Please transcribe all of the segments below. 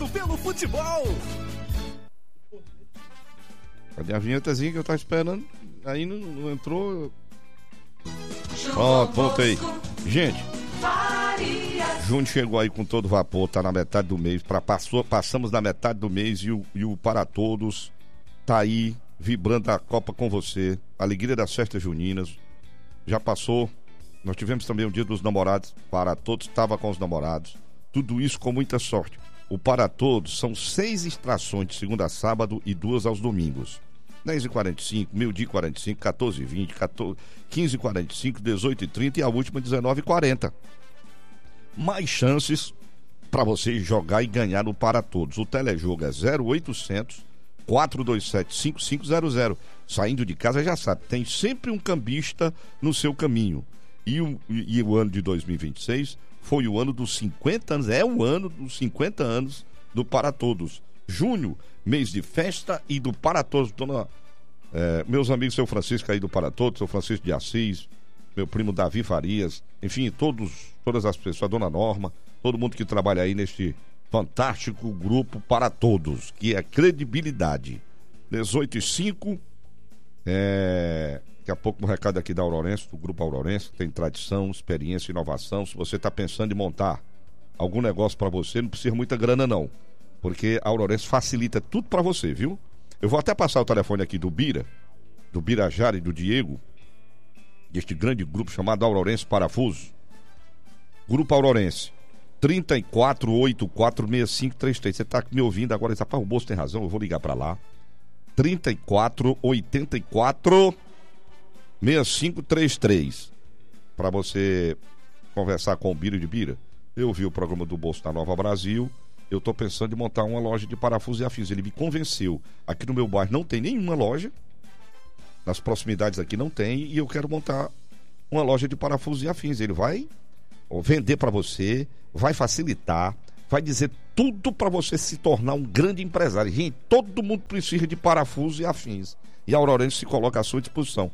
apaixonado pelo futebol. Cadê a vinhetazinha que eu tava esperando? Aí não entrou. Pronto, voltei. Gente, junho chegou aí com todo vapor, tá na metade do mês. Passamos na metade do mês e o Para Todos tá aí, vibrando a Copa com você. Alegria das festas juninas. Já passou. Nós tivemos também o Dia dos Namorados. Para Todos estava com os namorados. Tudo isso com muita sorte. O Para Todos são 6 extrações de segunda a sábado e 2 aos domingos. 10h45, meio-dia 45, 14h20, 15h45, 18h30 e a última 19h40. Mais chances para você jogar e ganhar no Para Todos. O telejogo é 0800 427 5500. Saindo de casa já sabe, tem sempre um cambista no seu caminho. E o ano de 2026 foi o ano dos 50 anos, é o ano dos 50 anos do Para Todos. Junho, mês de festa e do Para Todos. Meus amigos, seu Francisco aí do Para Todos, seu Francisco de Assis, meu primo Davi Farias, enfim, todas as pessoas, a dona Norma, todo mundo que trabalha aí neste fantástico grupo Para Todos, que é credibilidade. 18h05, daqui a pouco um recado aqui da Aurorense, do Grupo Aurorense, que tem tradição, experiência e inovação. Se você está pensando em montar algum negócio para você, não precisa muita grana não, porque a Aurorense facilita tudo para você, viu? Eu vou até passar o telefone aqui do Birajara e do Diego, deste grande grupo chamado Aurorense Parafuso. Grupo Aurorense, 34846533. Você está me ouvindo agora, rapaz, o Bolso tem razão, eu vou ligar para lá. 34846533. Para você conversar com o Bira de Bira. Eu vi o programa do Bolso da Nova Brasil. Eu estou pensando em montar uma loja de parafusos e afins. Ele me convenceu. Aqui no meu bairro não tem nenhuma loja. Nas proximidades aqui não tem. E eu quero montar uma loja de parafusos e afins. Ele vai vender para você, vai facilitar, vai dizer tudo para você se tornar um grande empresário. Gente, todo mundo precisa de parafusos e afins. E a Aurorense se coloca à sua disposição.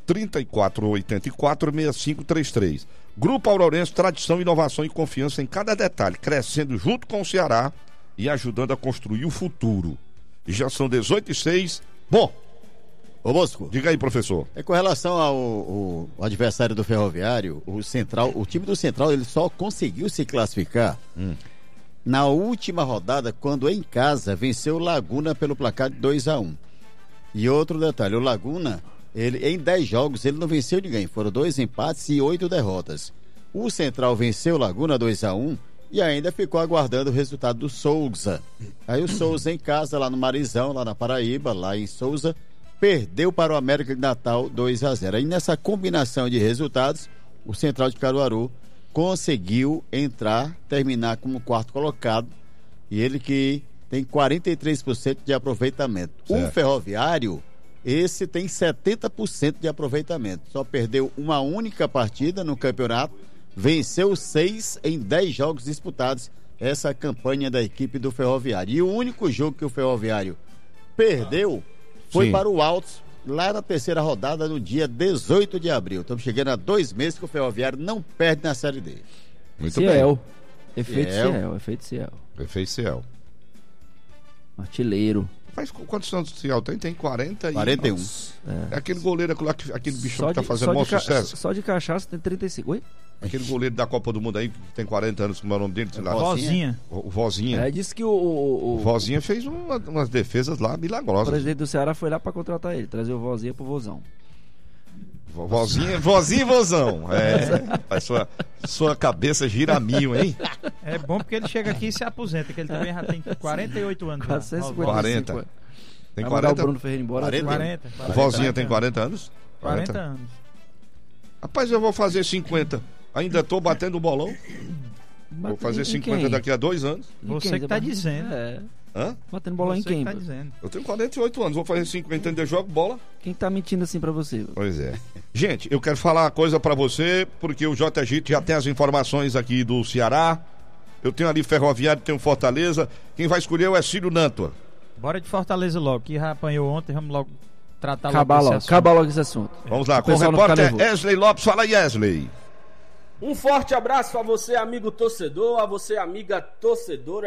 34846533. Grupo Aurorense, tradição, inovação e confiança em cada detalhe, crescendo junto com o Ceará e ajudando a construir o futuro. E já são 18h06. Bom, ô Bosco, diga aí, professor. Com relação ao adversário do Ferroviário, o time do Central, ele só conseguiu se classificar na última rodada, quando em casa venceu o Laguna pelo placar de 2-1. E outro detalhe, o Laguna, ele, em 10 jogos, ele não venceu ninguém. Foram 2 empates e 8 derrotas. O Central venceu o Laguna 2-1 e ainda ficou aguardando o resultado do Souza. Aí o Souza em casa, lá no Marizão, lá na Paraíba, lá em Souza, perdeu para o América de Natal 2-0. Aí nessa combinação de resultados, o Central de Caruaru conseguiu terminar como quarto colocado. E ele que tem 43% de aproveitamento. Certo. O Ferroviário, esse tem 70% de aproveitamento. Só perdeu uma única partida no campeonato, venceu 6 em 10 jogos disputados. Essa campanha da equipe do Ferroviário. E o único jogo que o Ferroviário perdeu foi para o Altos, lá na terceira rodada, no dia 18 de abril. Estamos chegando a 2 meses que o Ferroviário não perde na Série D. Muito bem. Efeito Ciel. Efeito Ciel. Artilheiro. Mas quantos anos o Ciel tem? Tem 40 e... 41. É aquele goleiro lá, aquele bichão que tá fazendo maior sucesso. Só de cachaça tem 35. Oi? Aquele goleiro da Copa do Mundo aí, que tem 40 anos, como é o nome dele? Vozinha. O Vozinha. Disse que o Vozinha fez umas defesas lá milagrosas. O presidente do Ceará foi lá pra contratar ele, trazer o Vozinha pro Vozão. Vozinha e Vozão. Sua cabeça gira a mil, hein? É bom porque ele chega aqui e se aposenta, que ele também já tem 48 anos. 40. Tem Vai 40? o Bruno Ferreira embora. 40. O Vozinha tem 40 anos? 40 anos. Rapaz, eu vou fazer 50. Ainda tô batendo o bolão. Vou fazer 50 daqui a 2 anos. Você que tá dizendo. Hã? Batendo bola em quem? Tá dizendo. Eu tenho 48 anos, vou fazer 50 ainda jogo bola. Quem tá mentindo assim pra você? Pois é. Gente, eu quero falar uma coisa pra você, porque o JG já tem as informações aqui do Ceará. Eu tenho ali Ferroviário, tenho Fortaleza. Quem vai escolher é o Cílio Nantua. Bora de Fortaleza logo, que já apanhou ontem, vamos logo tratar Acaba logo esse assunto. Vamos lá, com o repórter Wesley Lopes. Fala aí, Wesley. Um forte abraço a você, amigo torcedor, a você, amiga torcedora,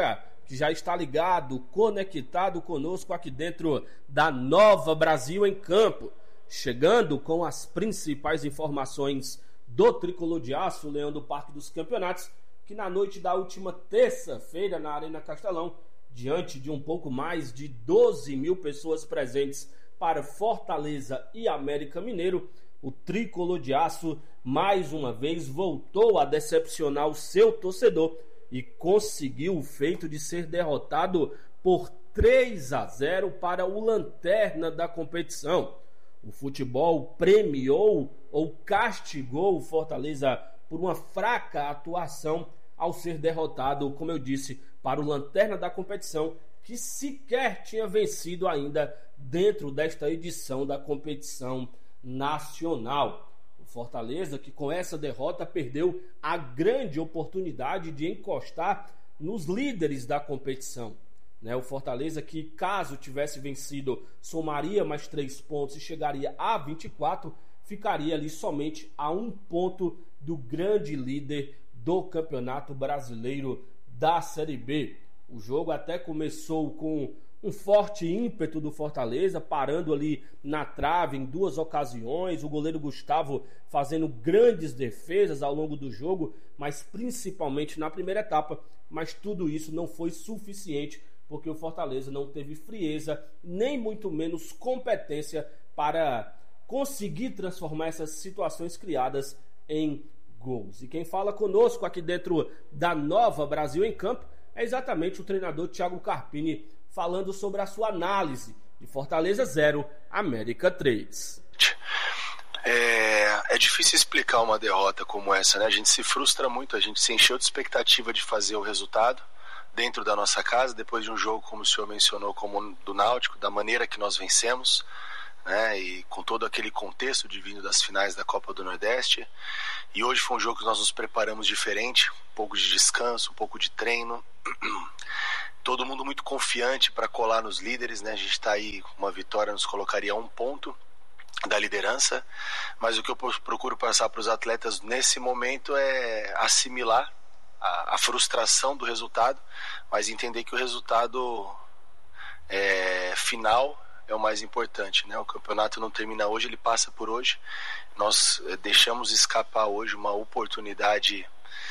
que já está ligado, conectado conosco aqui dentro da Nova Brasil em Campo, chegando com as principais informações do Tricolor de Aço, Leão do Parque dos Campeonatos, que na noite da última terça-feira na Arena Castelão, diante de um pouco mais de 12 mil pessoas presentes para Fortaleza e América Mineiro, o Tricolor de Aço mais uma vez voltou a decepcionar o seu torcedor e conseguiu o feito de ser derrotado por 3-0 para o lanterna da competição. O futebol premiou ou castigou o Fortaleza por uma fraca atuação ao ser derrotado, como eu disse, para o lanterna da competição, que sequer tinha vencido ainda dentro desta edição da competição nacional. O Fortaleza, que com essa derrota perdeu a grande oportunidade de encostar nos líderes da competição. O Fortaleza, que caso tivesse vencido, somaria mais 3 pontos e chegaria a 24, ficaria ali somente a 1 ponto do grande líder do Campeonato Brasileiro da Série B. O jogo até começou com um forte ímpeto do Fortaleza, parando ali na trave em 2 ocasiões, o goleiro Gustavo fazendo grandes defesas ao longo do jogo, mas principalmente na primeira etapa, mas tudo isso não foi suficiente, porque o Fortaleza não teve frieza, nem muito menos competência para conseguir transformar essas situações criadas em gols. E quem fala conosco aqui dentro da Nova Brasil em Campo é exatamente o treinador Thiago Carpini, falando sobre a sua análise de Fortaleza 0, América 3. É difícil explicar uma derrota como essa, né? A gente se frustra muito, a gente se encheu de expectativa de fazer o resultado dentro da nossa casa, depois de um jogo, como o senhor mencionou, como o do Náutico, da maneira que nós vencemos, né? E com todo aquele contexto de vindo das finais da Copa do Nordeste. E hoje foi um jogo que nós nos preparamos diferente, um pouco de descanso, um pouco de treino. Todo mundo muito confiante para colar nos líderes, né? A gente está aí, uma vitória nos colocaria a 1 ponto da liderança, mas o que eu procuro passar para os atletas nesse momento é assimilar a frustração do resultado, mas entender que o resultado final é o mais importante, né? O campeonato não termina hoje, ele passa por hoje. Nós deixamos escapar hoje uma oportunidade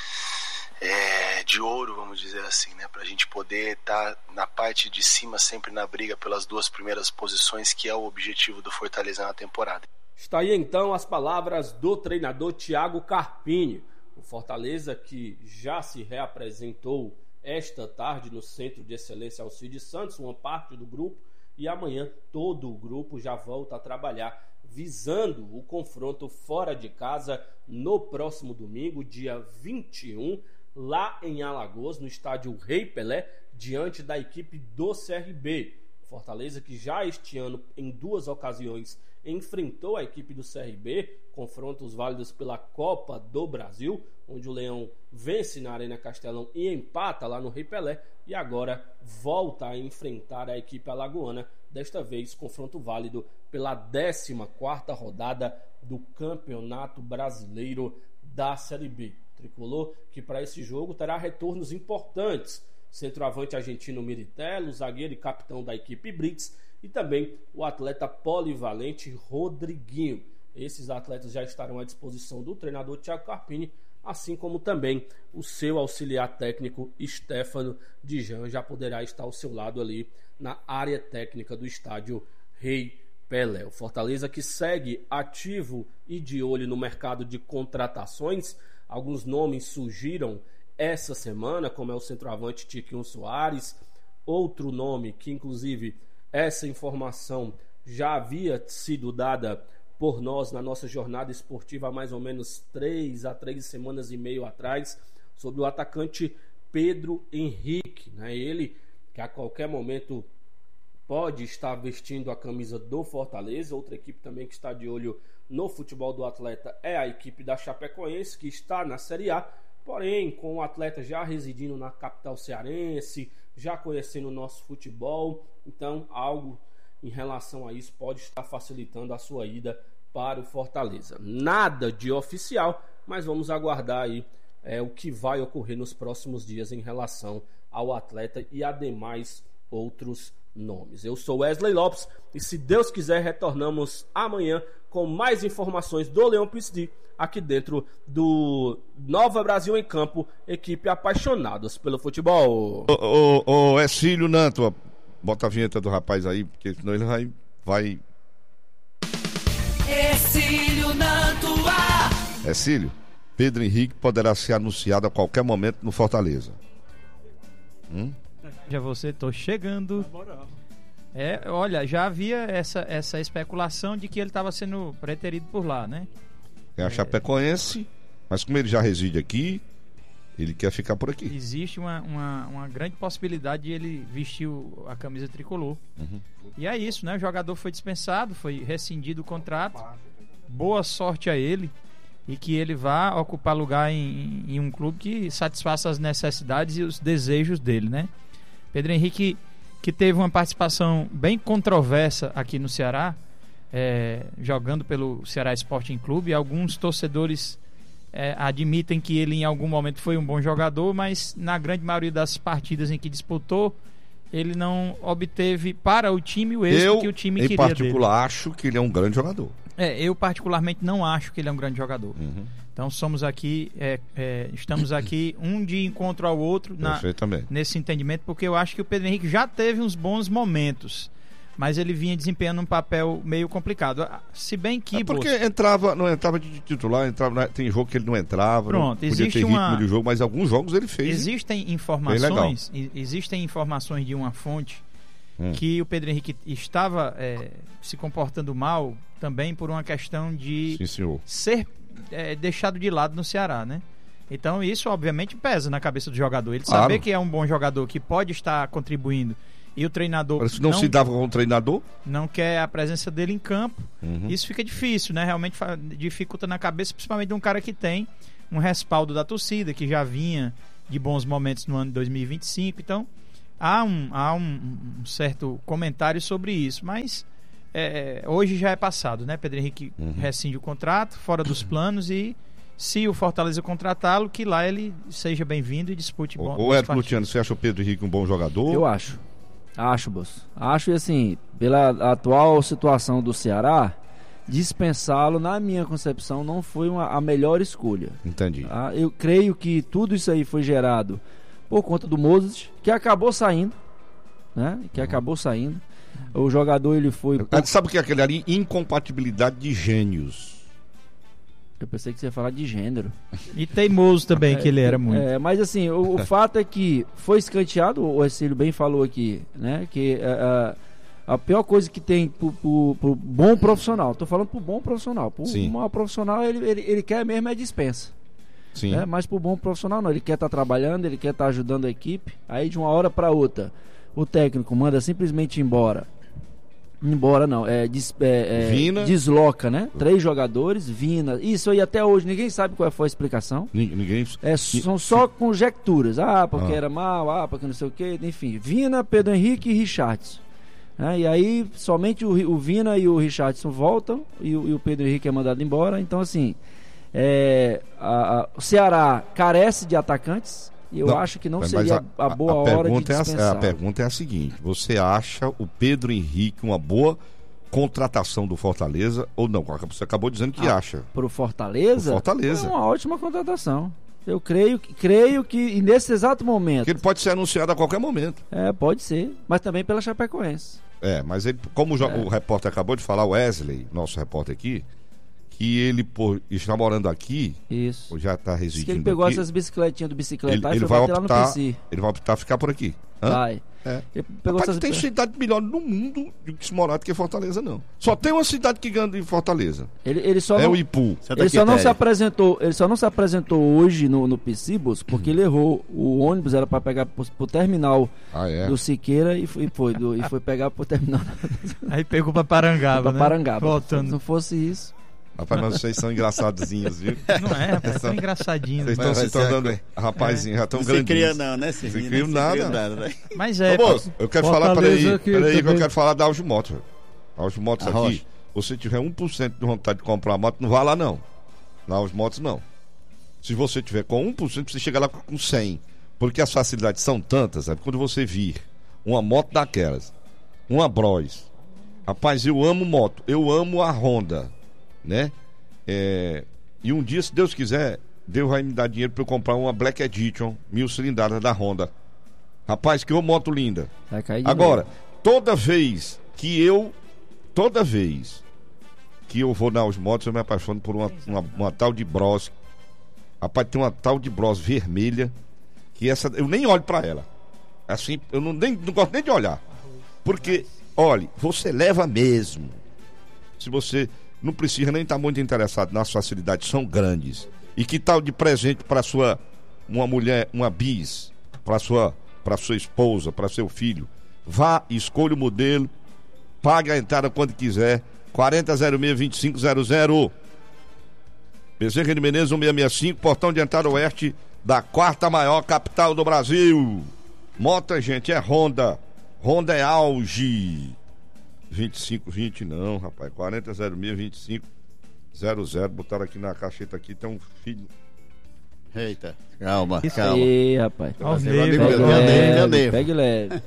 de ouro, vamos dizer assim, né? Para a gente poder estar na parte de cima, sempre na briga pelas 2 primeiras posições, que é o objetivo do Fortaleza na temporada. Está aí então as palavras do treinador Thiago Carpini. O Fortaleza, que já se reapresentou esta tarde no Centro de Excelência Alcides Santos, uma parte do grupo, e amanhã todo o grupo já volta a trabalhar visando o confronto fora de casa no próximo domingo, dia 21, lá em Alagoas, no estádio Rei Pelé, diante da equipe do CRB. Fortaleza, que já este ano, em 2 ocasiões, enfrentou a equipe do CRB, confrontos válidos pela Copa do Brasil, onde o Leão vence na Arena Castelão e empata lá no Rei Pelé, e agora volta a enfrentar a equipe alagoana, desta vez confronto válido pela 14ª rodada do Campeonato Brasileiro da Série B. Tricolor que para esse jogo terá retornos importantes: centroavante argentino Miritello, zagueiro e capitão da equipe Brits, e também o atleta polivalente Rodriguinho. Esses atletas já estarão à disposição do treinador Thiago Carpini, assim como também o seu auxiliar técnico Stefano Dijan já poderá estar ao seu lado ali na área técnica do estádio Rei Pelé. O Fortaleza, que segue ativo e de olho no mercado de contratações. Alguns nomes surgiram essa semana, como é o centroavante Tiquinho Soares. Outro nome que, inclusive, essa informação já havia sido dada por nós na nossa jornada esportiva há mais ou menos 3 a 3 semanas e meio atrás, sobre o atacante Pedro Henrique, né? Ele que a qualquer momento pode estar vestindo a camisa do Fortaleza. Outra equipe também que está de olho no futebol do atleta é a equipe da Chapecoense, que está na Série A, porém com o atleta já residindo na capital cearense, já conhecendo o nosso futebol, então algo em relação a isso pode estar facilitando a sua ida para o Fortaleza. Nada de oficial, mas vamos aguardar aí o que vai ocorrer nos próximos dias em relação ao atleta e a demais outros nomes. Eu sou Wesley Lopes e, se Deus quiser, retornamos amanhã com mais informações do Leão PSD aqui dentro do Nova Brasil em Campo, equipe apaixonados pelo futebol. Ô, Ercílio Nanto, bota a vinheta do rapaz aí, porque senão ele vai... Ercílio Nanto. Ercílio, Pedro Henrique poderá ser anunciado a qualquer momento no Fortaleza. Já você, tô chegando. Olha, já havia essa especulação de que ele estava sendo preterido por lá, né? É a Chapecoense, mas como ele já reside aqui, ele quer ficar por aqui. Existe uma grande possibilidade de ele vestir a camisa tricolor. E é isso, né? O jogador foi dispensado, foi rescindido o contrato. Boa sorte a ele e que ele vá ocupar lugar em um clube que satisfaça as necessidades e os desejos dele, né? Pedro Henrique, que teve uma participação bem controversa aqui no Ceará, jogando pelo Ceará Sporting Clube. Alguns torcedores admitem que ele em algum momento foi um bom jogador, mas na grande maioria das partidas em que disputou, ele não obteve para o time o êxito que o time queria dele. Eu, em particular, acho que ele é um grande jogador. Eu particularmente não acho que ele é um grande jogador. Então estamos aqui um de encontro ao outro nesse entendimento, porque eu acho que o Pedro Henrique já teve uns bons momentos, mas ele vinha desempenhando um papel meio complicado. Se bem que... porque não entrava de titular, tem jogo que ele não entrava. Pronto, não podia ter ritmo de jogo, mas alguns jogos ele fez. Existem informações de uma fonte que o Pedro Henrique estava se comportando mal também por uma questão de ser deixado de lado no Ceará, né? Então isso obviamente pesa na cabeça do jogador. Ele saber que é um bom jogador, que pode estar contribuindo, e o treinador não se dava com o treinador, não quer a presença dele em campo. Isso fica difícil, né? Realmente dificulta na cabeça, principalmente de um cara que tem um respaldo da torcida, que já vinha de bons momentos no ano de 2025. Então há um certo comentário sobre isso, mas hoje já é passado, né? Pedro Henrique rescinde o contrato, fora dos planos, e se o Fortaleza contratá-lo, que lá ele seja bem-vindo e dispute bons partidos. Érico Luciano, você acha o Pedro Henrique um bom jogador? Eu acho, Boss. Acho, e assim, pela atual situação do Ceará, dispensá-lo, na minha concepção, não foi a melhor escolha. Entendi. Eu creio que tudo isso aí foi gerado por conta do Moses, que acabou saindo, né? O jogador, ele foi... Sabe o que é aquele ali? Incompatibilidade de gênios. Eu pensei que você ia falar de gênero. E teimoso também, que ele era muito. Mas assim, o fato é que foi escanteado, o Ercílio bem falou aqui, né? Que a pior coisa que tem pro bom profissional, tô falando pro bom profissional, pro mau profissional, ele quer mesmo dispensa. Sim. Mas pro bom profissional não, ele quer estar trabalhando, ele quer estar ajudando a equipe. Aí de uma hora para outra, o técnico manda simplesmente embora não, Vina, desloca, né? 3 jogadores, Vina. Isso aí até hoje ninguém sabe qual foi a explicação. Ninguém. São só conjecturas. Porque era mal, porque não sei o que. Enfim, Vina, Pedro Henrique e Richardson. E aí somente o Vina e o Richardson voltam e o Pedro Henrique é mandado embora. Então assim, o Ceará carece de atacantes. E eu acho que não seria a boa hora de dispensar. A pergunta é a seguinte: você acha o Pedro Henrique uma boa contratação do Fortaleza ou não? Você acabou dizendo que acha. Pro Fortaleza? Pro Fortaleza. É uma ótima contratação. Eu creio que nesse exato momento... Que ele pode ser anunciado a qualquer momento. Pode ser. Mas também pela Chapecoense. Mas ele, como o repórter acabou de falar, o Wesley, nosso repórter aqui, que ele está morando aqui, isso, já está residindo aqui. Ele pegou essas bicicletinhas do bicicletário ele vai optar lá no PC. Ele vai optar a ficar por aqui. Vai. Não tem cidade melhor no mundo de se morar do que Fortaleza, não. Só tem uma cidade que ganha de Fortaleza. Ele só não, o Ipu. Ele só não se apresentou hoje no Piscibus porque ele errou. O ônibus era para pegar pro terminal do Siqueira e foi pegar pro terminal. Aí pegou para Parangaba, né? Voltando. Se não fosse isso. Rapaz, mas vocês são engraçadozinhos, viu? Não rapaz, são engraçadinhos. Vocês estão se tornando rapazinhos, já estão grandinhos. Não se cria não, né? Você cria nada. Né? Mas eu quero falar, peraí, que eu quero falar da Auge Motos. A Auge Motos aqui, você tiver 1% de vontade de comprar uma moto, não vá lá não. Na Auge Motos não. Se você tiver com 1%, você chega lá com 100. Porque as facilidades são tantas, sabe? Quando você vir uma moto daquelas, uma Bros, rapaz, eu amo moto, eu amo a Honda, né? E um dia, se Deus quiser, Deus vai me dar dinheiro para eu comprar uma Black Edition 1000 cilindradas da Honda. Rapaz, que moto linda. Vai cair de Agora, novo. toda vez que eu vou nas motos, eu me apaixono por uma tal de Bros. Rapaz, tem uma tal de Bros vermelha, que essa, eu nem olho pra ela. Assim, eu não gosto nem de olhar. Porque, olha, você leva mesmo. Se você não precisa nem estar muito interessado nas facilidades, são grandes. E que tal de presente para uma mulher, uma bis, para sua esposa, para seu filho? Vá, escolha o modelo, pague a entrada quando quiser. 4006-2500. Bezerra de Menezes 1665, portão de entrada oeste da 4ª maior capital do Brasil. Moto, gente, é Honda. Honda é auge. 2520 não, rapaz. 4006-2500. Botaram aqui na caixeta aqui, tem um filho. Eita, calma. Aí, rapaz. Pegue leve.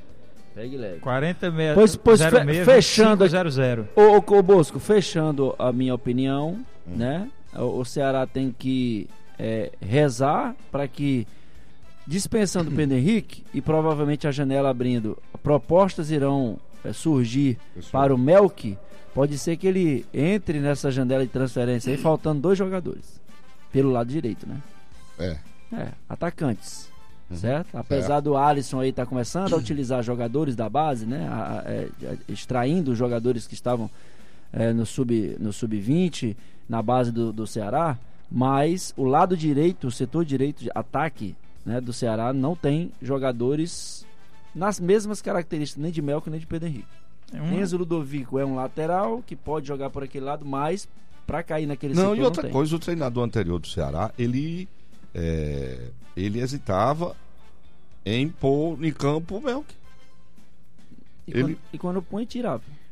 40,6 fechando 00. Ô Bosco, fechando a minha opinião, né? O Ceará tem que rezar para que, dispensando o Pedro Henrique e provavelmente a janela abrindo, propostas irão surgir para o Melk. Pode ser que ele entre nessa janela de transferência aí, faltando 2 jogadores pelo lado direito, né? Atacantes. Certo? Apesar do Alisson aí estar começando a utilizar jogadores da base, né? Extraindo os jogadores que estavam no sub-20, na base do Ceará, mas o lado direito, o setor direito de ataque, né, do Ceará não tem jogadores nas mesmas características, nem de Melco nem de Pedro Henrique. Enzo Ludovico é um lateral que pode jogar por aquele lado, mas para cair naquele setor e outra coisa, o treinador anterior do Ceará, ele hesitava em pôr em campo o Melk. E quando põe, tirava.